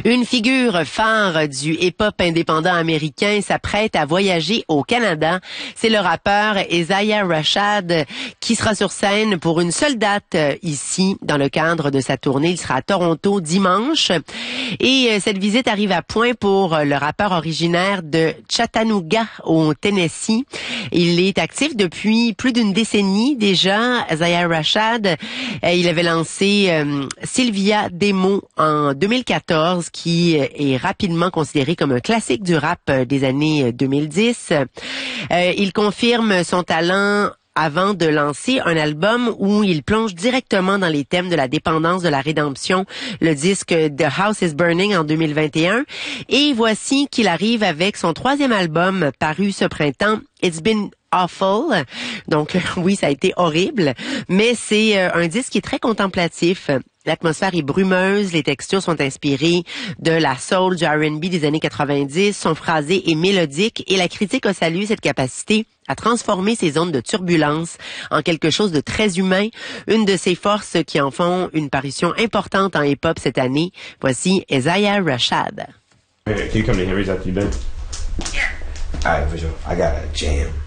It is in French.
Une figure phare du hip-hop indépendant américain s'apprête à voyager au Canada. C'est le rappeur Isaiah Rashad qui sera sur scène pour une seule date ici dans le cadre de sa tournée. Il sera à Toronto dimanche. Et cette visite arrive à point pour le rappeur originaire de Chattanooga au Tennessee. Il est actif depuis plus d'une décennie déjà. Isaiah Rashad, il avait lancé Sylvia Demo en 2014, qui est rapidement considéré comme un classique du rap des années 2010. Il confirme son talent avant de lancer un album où il plonge directement dans les thèmes de la dépendance, de la rédemption, le disque The House is Burning en 2021. Et voici qu'il arrive avec son troisième album paru ce printemps, It's Been Awful. Donc oui, ça a été horrible, mais c'est un disque qui est très contemplatif. L'atmosphère est brumeuse, les textures sont inspirées de la soul, du R&B des années 90, son phrasé est mélodique et la critique a salué cette capacité à transformer ces zones de turbulence en quelque chose de très humain, une de ses forces qui en font une parution importante en hip-hop cette année. Voici Isaiah Rashad. Can you come to Henry's after you're done? Yeah. All right, for sure. I got a jam.